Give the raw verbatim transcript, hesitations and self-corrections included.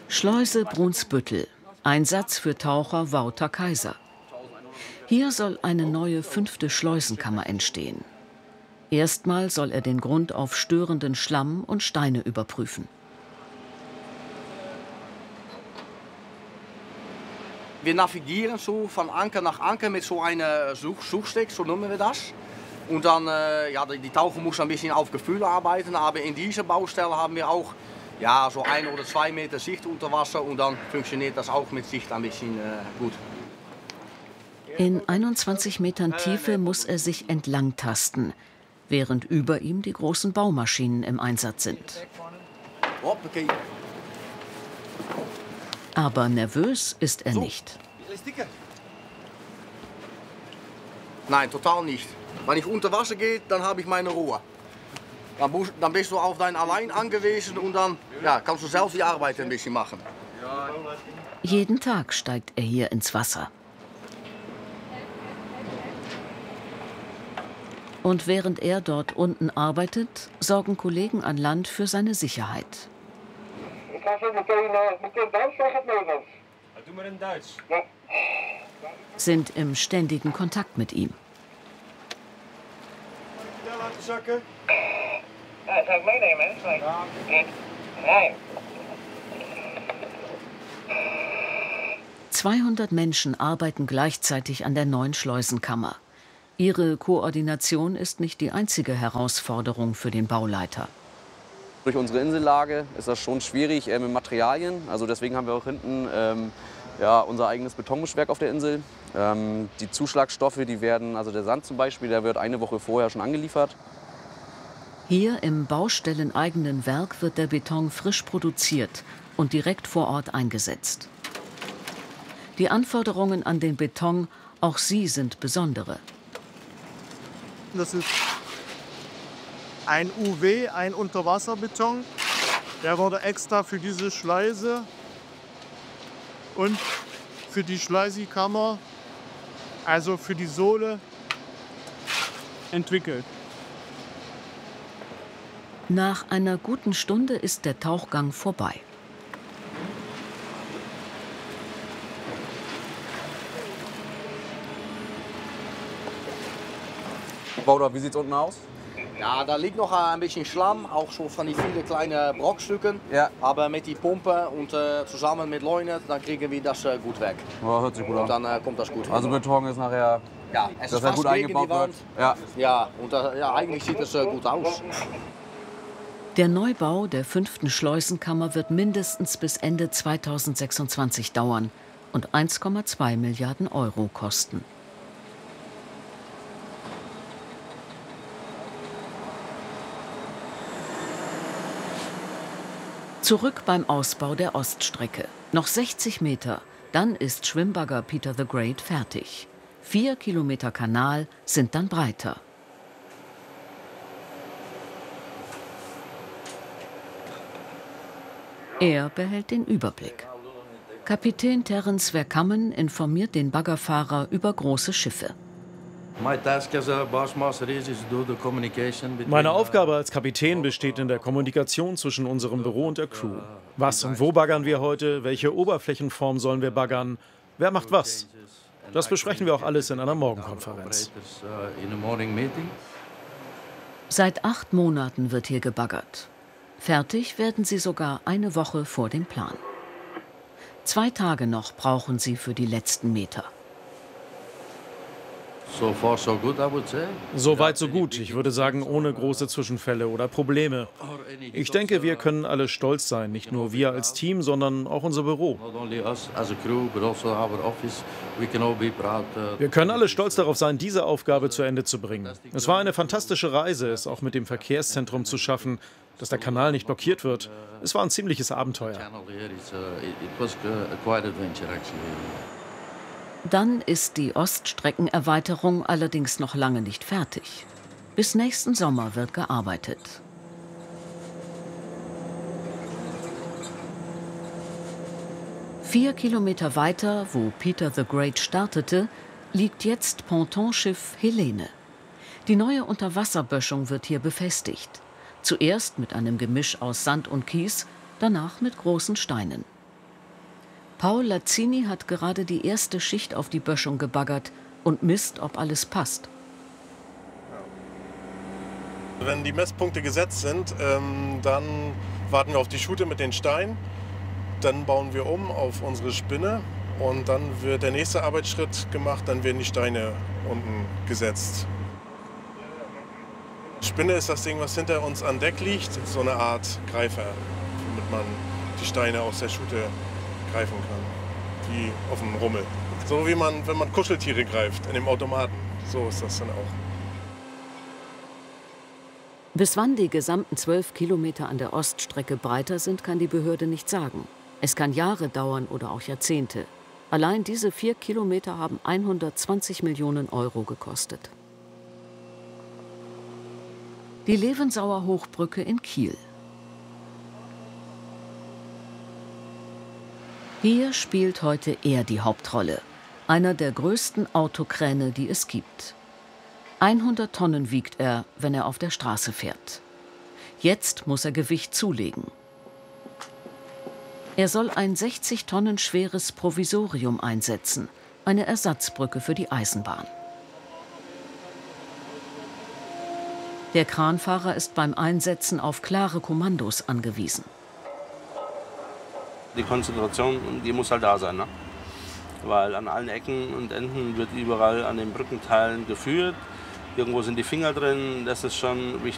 Schleuse Brunsbüttel, Einsatz für Taucher Wouter Kaiser. Hier soll eine neue fünfte Schleusenkammer entstehen. Erstmal soll er den Grund auf störenden Schlamm und Steine überprüfen. Wir navigieren so von Anker nach Anker mit so einer Such Suchstick, so nennen wir das. Und dann, äh, ja, die Taucher muss ein bisschen auf Gefühl arbeiten, aber in dieser Baustelle haben wir auch ja, so ein oder zwei Meter Sicht unter Wasser und dann funktioniert das auch mit Sicht ein bisschen äh, gut. In einundzwanzig Metern Tiefe muss er sich entlang tasten, während über ihm die großen Baumaschinen im Einsatz sind. Aber nervös ist er nicht. Nein, total nicht. Wenn ich unter Wasser gehe, dann habe ich meine Ruhe. Dann, dann bist du auf dein allein angewiesen und dann ja, kannst du selbst die Arbeit ein bisschen machen. Jeden Tag steigt er hier ins Wasser. Und während er dort unten arbeitet, sorgen Kollegen an Land für seine Sicherheit. Sind im ständigen Kontakt mit ihm. zweihundert Menschen arbeiten gleichzeitig an der neuen Schleusenkammer. Ihre Koordination ist nicht die einzige Herausforderung für den Bauleiter. Durch unsere Insellage ist das schon schwierig äh, mit Materialien. Also deswegen haben wir auch hinten ähm, ja, unser eigenes Betonmischwerk auf der Insel. Ähm, die Zuschlagstoffe, die werden, also der Sand zum Beispiel, der wird eine Woche vorher schon angeliefert. Hier im baustelleneigenen Werk wird der Beton frisch produziert und direkt vor Ort eingesetzt. Die Anforderungen an den Beton, auch sie sind besondere. Das ist ein U W, ein Unterwasserbeton. Der wurde extra für diese Schleuse und für die Schleusenkammer, also für die Sohle, entwickelt. Nach einer guten Stunde ist der Tauchgang vorbei. Wouter, wie sieht's unten aus? Ja, da liegt noch ein bisschen Schlamm, auch so von die vielen kleinen Brockstücken. Ja. Aber mit die Pumpe und äh, zusammen mit Leune, dann kriegen wir das äh, gut weg. Ja, hört sich gut an. Und dann äh, kommt das gut. Also Beton ist nachher, ja, es dass ist er fast gut gegen eingebaut die Wand. wird. Ja. Ja, und äh, ja, eigentlich sieht es äh, gut aus. Der Neubau der fünften Schleusenkammer wird mindestens bis Ende zweitausendsechsundzwanzig dauern und eins Komma zwei Milliarden Euro kosten. Zurück beim Ausbau der Oststrecke. Noch sechzig Meter, dann ist Schwimmbagger Peter the Great fertig. Vier Kilometer Kanal sind dann breiter. Er behält den Überblick. Kapitän Terence Verkammen informiert den Baggerfahrer über große Schiffe. Meine Aufgabe als Kapitän besteht in der Kommunikation zwischen unserem Büro und der Crew. Was und wo baggern wir heute? Welche Oberflächenform sollen wir baggern? Wer macht was? Das besprechen wir auch alles in einer Morgenkonferenz. Seit acht Monaten wird hier gebaggert. Fertig werden sie sogar eine Woche vor dem Plan. Zwei Tage noch brauchen sie für die letzten Meter. So far, so good, I would say. So weit, so gut. Ich würde sagen, ohne große Zwischenfälle oder Probleme. Ich denke, wir können alle stolz sein. Nicht nur wir als Team, sondern auch unser Büro. Wir können alle stolz darauf sein, diese Aufgabe zu Ende zu bringen. Es war eine fantastische Reise, es auch mit dem Verkehrszentrum zu schaffen, dass der Kanal nicht blockiert wird. Es war ein ziemliches Abenteuer. Dann ist die Oststreckenerweiterung allerdings noch lange nicht fertig. Bis nächsten Sommer wird gearbeitet. Vier Kilometer weiter, wo Peter the Great startete, liegt jetzt Pontonschiff Helene. Die neue Unterwasserböschung wird hier befestigt. Zuerst mit einem Gemisch aus Sand und Kies, danach mit großen Steinen. Paul Lazzini hat gerade die erste Schicht auf die Böschung gebaggert und misst, ob alles passt. Wenn die Messpunkte gesetzt sind, ähm, dann warten wir auf die Schute mit den Steinen. Dann bauen wir um auf unsere Spinne und dann wird der nächste Arbeitsschritt gemacht, dann werden die Steine unten gesetzt. Spinne ist das Ding, was hinter uns an Deck liegt, so eine Art Greifer, womit man die Steine aus der Schute greifen kann, wie auf dem Rummel. So wie man, wenn man Kuscheltiere greift in dem Automaten, so ist das dann auch. Bis wann die gesamten zwölf Kilometer an der Oststrecke breiter sind, kann die Behörde nicht sagen. Es kann Jahre dauern oder auch Jahrzehnte. Allein diese vier Kilometer haben hundertzwanzig Millionen Euro gekostet. Die Levensauer Hochbrücke in Kiel. Hier spielt heute er die Hauptrolle. Einer der größten Autokräne, die es gibt. hundert Tonnen wiegt er, wenn er auf der Straße fährt. Jetzt muss er Gewicht zulegen. Er soll ein sechzig Tonnen schweres Provisorium einsetzen, eine Ersatzbrücke für die Eisenbahn. Der Kranfahrer ist beim Einsetzen auf klare Kommandos angewiesen. Die Konzentration, die muss halt da sein, ne? Weil an allen Ecken und Enden wird überall an den Brückenteilen geführt. Irgendwo sind die Finger drin, das ist schon wichtig.